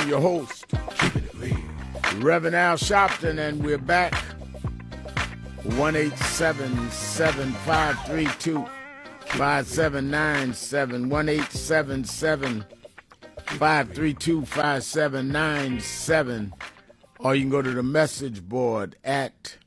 I'm your host, Reverend Al Sharpton, and we're back. 1-877-532-5797. 1-877-532-5797. Or you can go to the message board at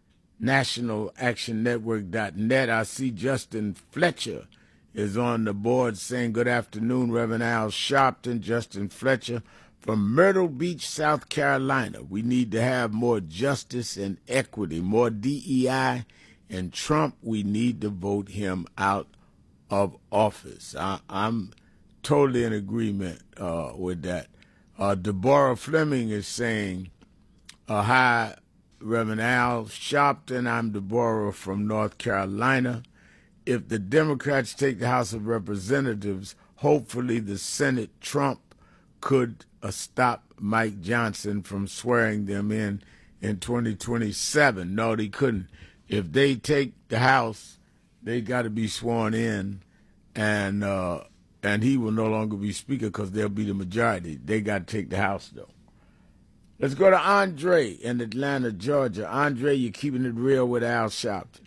nationalactionnetwork.net. I see Justin Fletcher is on the board saying, good afternoon, Reverend Al Sharpton. Justin Fletcher from Myrtle Beach, South Carolina. We need to have more justice and equity, more DEI. And Trump, we need to vote him out of office. I'm totally in agreement with that. Deborah Fleming is saying, hi, Reverend Al Sharpton. I'm Deborah from North Carolina. If the Democrats take the House of Representatives, hopefully the Senate, Trump could stop Mike Johnson from swearing them in 2027. No, they couldn't. If they take the House, they got to be sworn in, and he will no longer be Speaker because they'll be the majority. They got to take the House, though. Let's go to Andre in Atlanta, Georgia. Andre, you're keeping it real with Al Sharpton.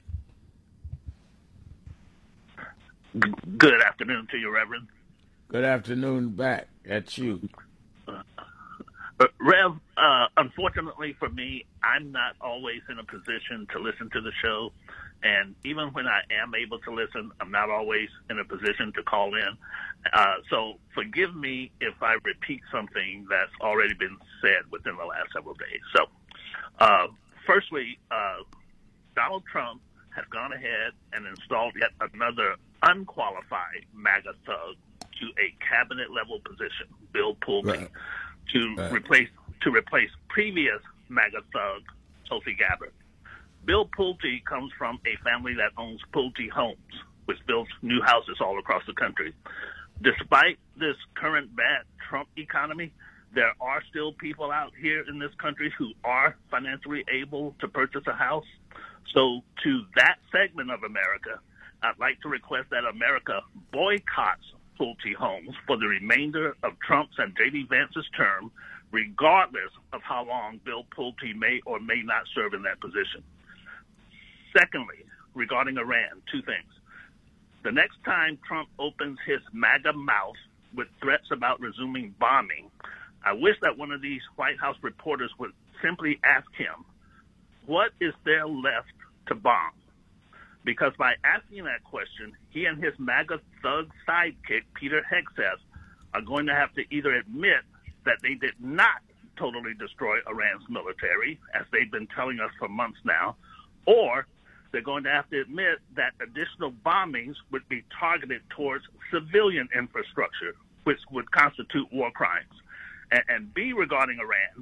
Good afternoon to you, Reverend. Good afternoon back. That's you. Rev, unfortunately for me, I'm not always in a position to listen to the show. And even when I am able to listen, I'm not always in a position to call in. So forgive me if I repeat something that's already been said within the last several days. So, firstly, Donald Trump has gone ahead and installed yet another unqualified MAGA thug to a cabinet-level position, Bill Pulte, right. to replace previous MAGA thug, Tulsi Gabbard. Bill Pulte comes from a family that owns Pulte Homes, which builds new houses all across the country. Despite this current bad Trump economy, there are still people out here in this country who are financially able to purchase a house. So to that segment of America, I'd like to request that America boycotts Pulte Homes for the remainder of Trump's and J.D. Vance's term, regardless of how long Bill Pulte may or may not serve in that position. Secondly, regarding Iran, two things. The next time Trump opens his MAGA mouth with threats about resuming bombing, I wish that one of these White House reporters would simply ask him, what is there left to bomb? Because by asking that question, he and his MAGA thug sidekick, Peter Hegseth, are going to have to either admit that they did not totally destroy Iran's military, as they've been telling us for months now, or they're going to have to admit that additional bombings would be targeted towards civilian infrastructure, which would constitute war crimes. And B, regarding Iran,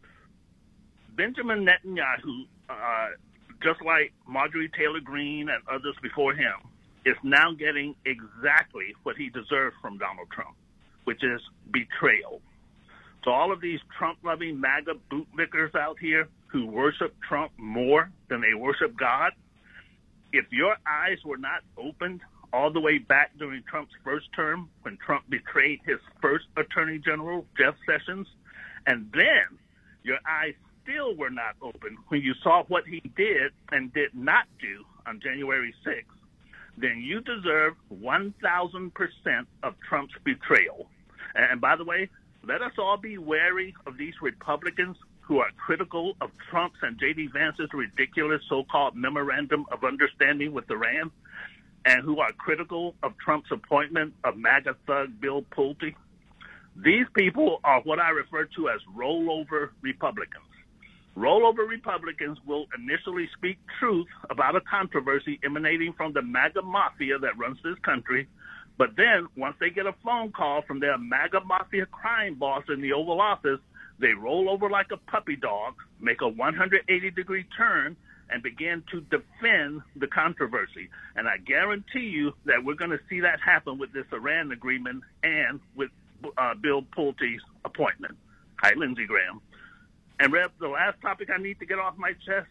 Benjamin Netanyahu, just like Marjorie Taylor Greene and others before him, is now getting exactly what he deserved from Donald Trump, which is betrayal. So all of these Trump-loving MAGA bootlickers out here who worship Trump more than they worship God, if your eyes were not opened all the way back during Trump's first term when Trump betrayed his first Attorney General, Jeff Sessions, and then your eyes still were not open when you saw what he did and did not do on January 6th, then you deserve 1,000% of Trump's betrayal. And by the way, let us all be wary of these Republicans who are critical of Trump's and J.D. Vance's ridiculous so-called memorandum of understanding with Iran, and who are critical of Trump's appointment of MAGA thug Bill Pulte. These people are what I refer to as rollover Republicans. Rollover Republicans will initially speak truth about a controversy emanating from the MAGA mafia that runs this country, but then once they get a phone call from their MAGA mafia crime boss in the Oval Office, they roll over like a puppy dog, make a 180-degree turn, and begin to defend the controversy. And I guarantee you that we're going to see that happen with this Iran agreement and with Bill Pulte's appointment. Hi, Lindsey Graham. And Rev, the last topic I need to get off my chest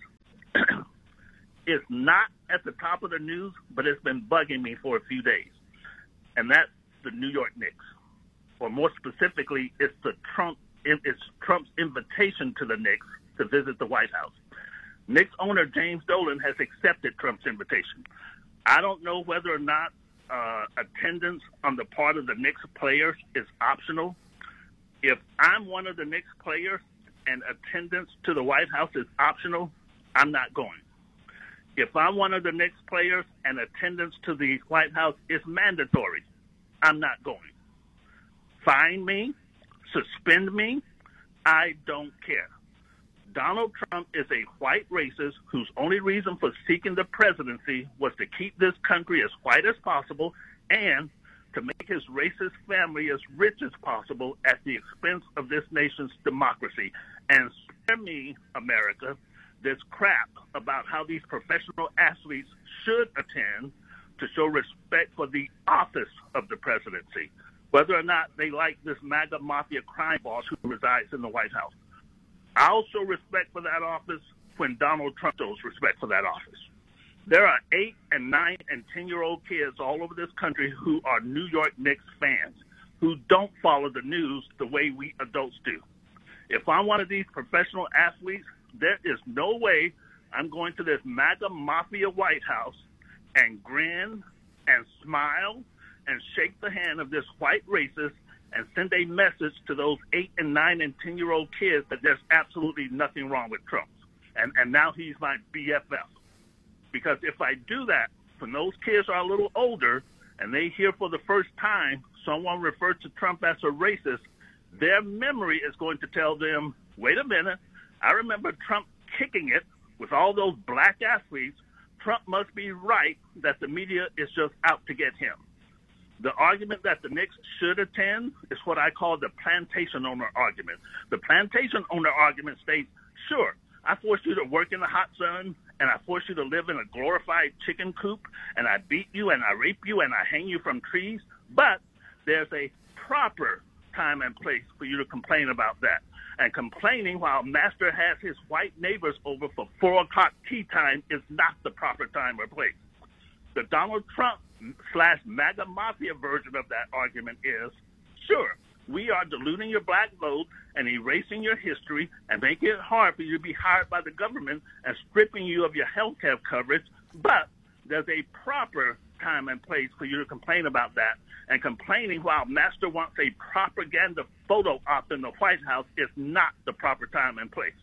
is not at the top of the news, but it's been bugging me for a few days. And that's the New York Knicks. Or more specifically, it's the Trump it's Trump's invitation to the Knicks to visit the White House. Knicks owner James Dolan has accepted Trump's invitation. I don't know whether or not attendance on the part of the Knicks players is optional. If I'm one of the Knicks players and attendance to the White House is optional, I'm not going. If I'm one of the Knicks players and attendance to the White House is mandatory, I'm not going. Fine me, suspend me, I don't care. Donald Trump is a white racist whose only reason for seeking the presidency was to keep this country as white as possible and to make his racist family as rich as possible at the expense of this nation's democracy. And spare me, America, this crap about how these professional athletes should attend to show respect for the office of the presidency, whether or not they like this MAGA mafia crime boss who resides in the White House. I'll show respect for that office when Donald Trump shows respect for that office. There are 8 and 9 and 10-year-old kids all over this country who are New York Knicks fans, who don't follow the news the way we adults do. If I'm one of these professional athletes, there is no way I'm going to this MAGA mafia White House and grin and smile and shake the hand of this white racist and send a message to those 8 and 9 and 10-year-old kids that there's absolutely nothing wrong with Trump. And now he's my BFF. Because if I do that, when those kids are a little older and they hear for the first time someone refer to Trump as a racist, their memory is going to tell them, wait a minute, I remember Trump kicking it with all those black athletes. Trump must be right that the media is just out to get him. The argument that the Knicks should attend is what I call the plantation owner argument. The plantation owner argument states, sure, I force you to work in the hot sun, and I force you to live in a glorified chicken coop, and I beat you, and I rape you, and I hang you from trees, but there's a proper time and place for you to complain about that. And complaining while Master has his white neighbors over for 4 o'clock tea time is not the proper time or place. The Donald Trump / MAGA Mafia version of that argument is, sure, we are diluting your black vote and erasing your history and making it hard for you to be hired by the government and stripping you of your health care coverage, but there's a proper time and place for you to complain about that. And complaining while Master wants a propaganda photo op in the White House is not the proper time and place.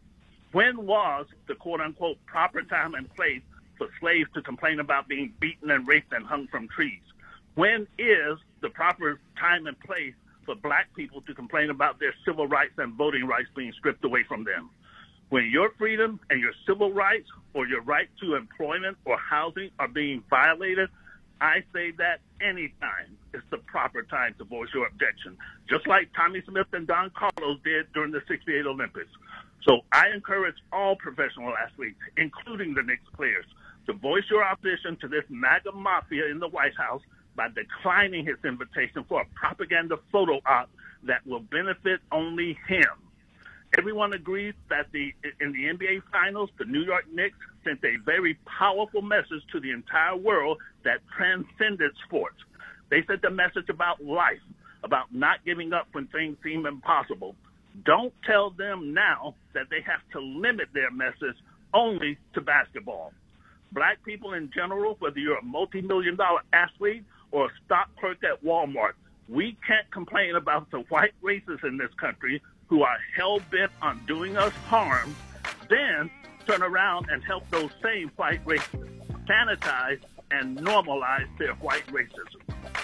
When was the quote-unquote proper time and place for slaves to complain about being beaten and raped and hung from trees? When is the proper time and place for black people to complain about their civil rights and voting rights being stripped away from them? When your freedom and your civil rights or your right to employment or housing are being violated, I say that anytime is the proper time to voice your objection, just like Tommy Smith and Don Carlos did during the '68 Olympics. So I encourage all professional athletes, including the Knicks players, to voice your opposition to this MAGA mafia in the White House by declining his invitation for a propaganda photo op that will benefit only him. Everyone agrees that in the NBA Finals, the New York Knicks sent a very powerful message to the entire world that transcended sports. They sent a message about life, about not giving up when things seem impossible. Don't tell them now that they have to limit their message only to basketball. Black people in general, whether you're a multi-million-dollar athlete or a stock clerk at Walmart, we can't complain about the white racists in this country who are hell-bent on doing us harm, then turn around and help those same white racists sanitize and normalize their white racism.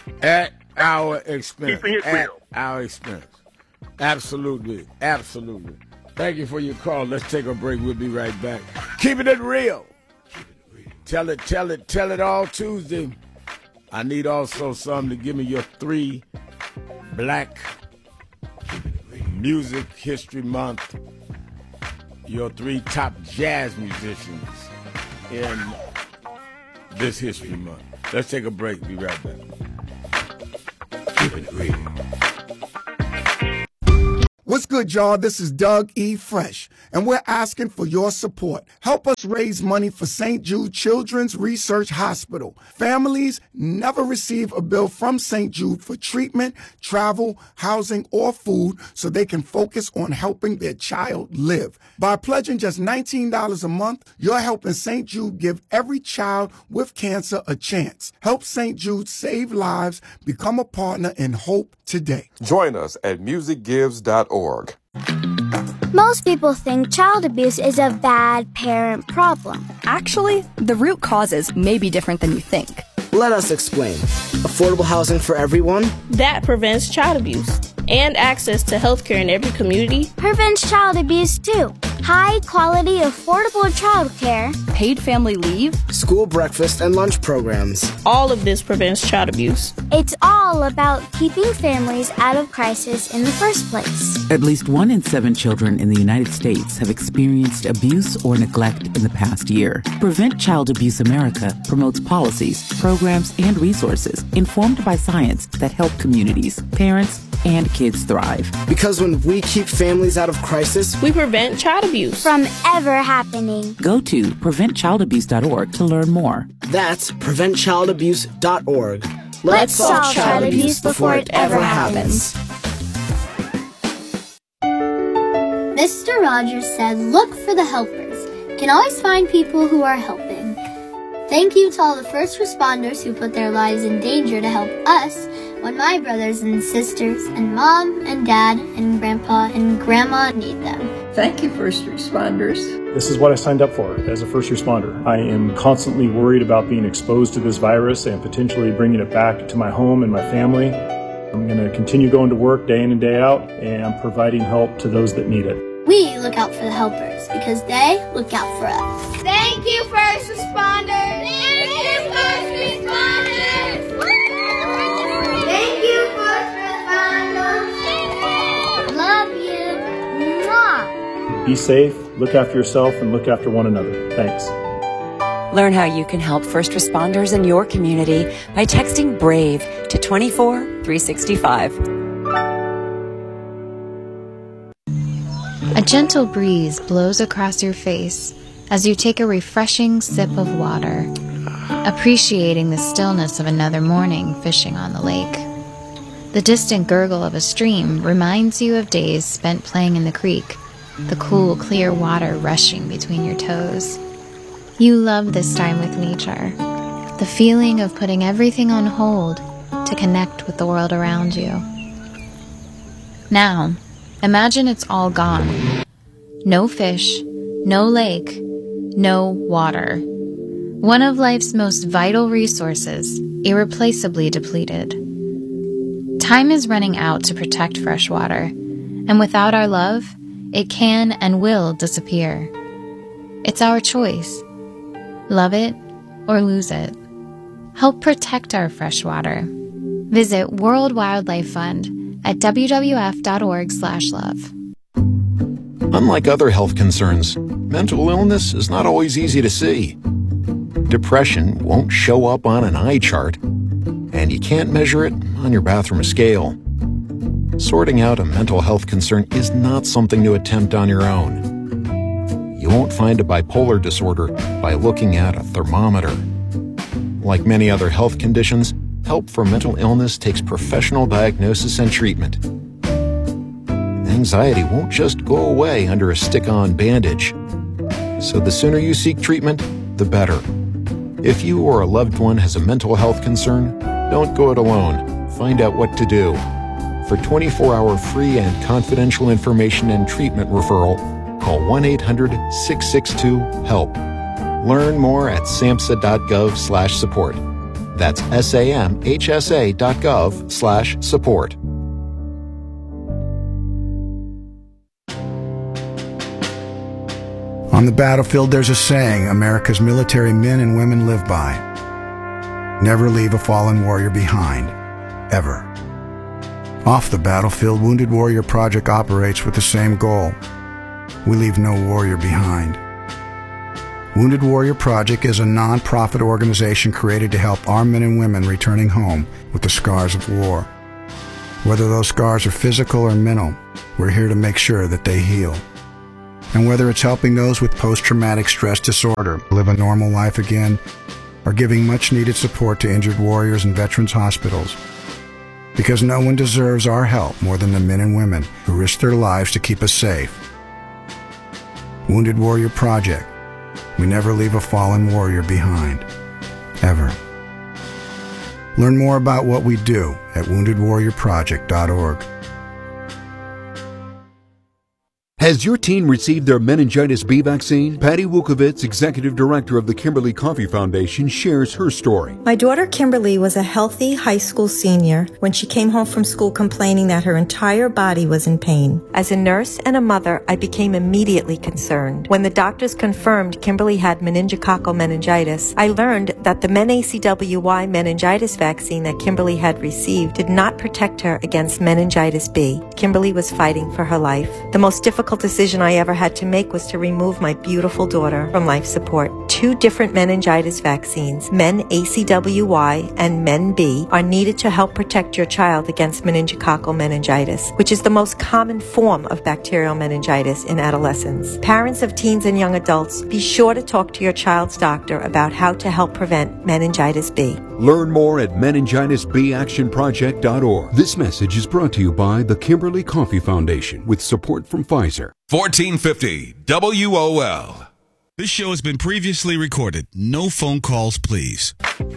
At our expense. Keeping it real. Our expense. Absolutely. Absolutely. Thank you for your call. Let's take a break. We'll be right back. Keeping it real. Tell it all Tuesday. I need also some to give me your 3 Black Music History Month, your 3 top jazz musicians in this History Month. Let's take a break. Be right back. Keep it real. What's good, y'all? This is Doug E. Fresh, and we're asking for your support. Help us raise money for St. Jude Children's Research Hospital. Families never receive a bill from St. Jude for treatment, travel, housing, or food so they can focus on helping their child live. By pledging just $19 a month, you're helping St. Jude give every child with cancer a chance. Help St. Jude save lives. Become a partner in hope today. Join us at musicgives.org. Most people think child abuse is a bad parent problem. Actually, the root causes may be different than you think. Let us explain. Affordable housing for everyone? That prevents child abuse. And access to healthcare in every community prevents child abuse too. High quality, affordable childcare, paid family leave, school breakfast and lunch programs. All of this prevents child abuse. It's all about keeping families out of crisis in the first place. At least 1 in 7 children in the United States have experienced abuse or neglect in the past year. Prevent Child Abuse America promotes policies, programs, and resources informed by science that help communities, parents, and kids thrive. Because when we keep families out of crisis, we prevent child abuse from ever happening. Go to preventchildabuse.org to learn more. That's preventchildabuse.org. Let's solve child abuse before it ever happens. Mr. Rogers said, look for the helpers. You can always find people who are helping. Thank you to all the first responders who put their lives in danger to help us when my brothers and sisters and mom and dad and grandpa and grandma need them. Thank you, first responders. This is what I signed up for as a first responder. I am constantly worried about being exposed to this virus and potentially bringing it back to my home and my family. I'm going to continue going to work day in and day out and providing help to those that need it. We look out for the helpers because they look out for us. Thank you, first responders. Thank you, first responders. Thank you, first responders. Love you. Mwah. Be safe, look after yourself, and look after one another. Thanks. Learn how you can help first responders in your community by texting BRAVE to 24365. A gentle breeze blows across your face as you take a refreshing sip of water, appreciating the stillness of another morning fishing on the lake. The distant gurgle of a stream reminds you of days spent playing in the creek, the cool, clear water rushing between your toes. You love this time with nature, the feeling of putting everything on hold to connect with the world around you. Now, imagine it's all gone. No fish, no lake, no water. One of life's most vital resources, irreplaceably depleted. Time is running out to protect fresh water, and without our love, it can and will disappear. It's our choice. Love it or lose it. Help protect our fresh water. Visit World Wildlife Fund at wwf.org/love. Unlike other health concerns, mental illness is not always easy to see. Depression won't show up on an eye chart, and you can't measure it on your bathroom scale. Sorting out a mental health concern is not something to attempt on your own. You won't find a bipolar disorder by looking at a thermometer. Like many other health conditions, help for mental illness takes professional diagnosis and treatment. Anxiety won't just go away under a stick-on bandage. So the sooner you seek treatment, the better. If you or a loved one has a mental health concern, don't go it alone. Find out what to do. For 24-hour free and confidential information and treatment referral, call 1-800-662-HELP. Learn more at samhsa.gov/support. That's samhsa.gov/support. On the battlefield, there's a saying America's military men and women live by. Never leave a fallen warrior behind, ever. Off the battlefield, Wounded Warrior Project operates with the same goal. We leave no warrior behind. Wounded Warrior Project is a non-profit organization created to help our men and women returning home with the scars of war. Whether those scars are physical or mental, we're here to make sure that they heal. And whether it's helping those with post-traumatic stress disorder live a normal life again, or giving much-needed support to injured warriors in veterans' hospitals, because no one deserves our help more than the men and women who risk their lives to keep us safe. Wounded Warrior Project. We never leave a fallen warrior behind. Ever. Learn more about what we do at woundedwarriorproject.org. Has your teen received their meningitis B vaccine? Patty Wukovitz, executive director of the Kimberly Coffee Foundation, shares her story. My daughter Kimberly was a healthy high school senior when she came home from school complaining that her entire body was in pain. As a nurse and a mother, I became immediately concerned. When the doctors confirmed Kimberly had meningococcal meningitis, I learned that the MenACWY meningitis vaccine that Kimberly had received did not protect her against meningitis B. Kimberly was fighting for her life. The most difficult decision I ever had to make was to remove my beautiful daughter from life support. 2 different meningitis vaccines, MenACWY and MenB, are needed to help protect your child against meningococcal meningitis, which is the most common form of bacterial meningitis in adolescents. Parents of teens and young adults, be sure to talk to your child's doctor about how to help prevent meningitis B. Learn more at meningitisbactionproject.org. This message is brought to you by the Kimberly Coffee Foundation with support from Pfizer. 1450 WOL. This show has been previously recorded. No phone calls, please.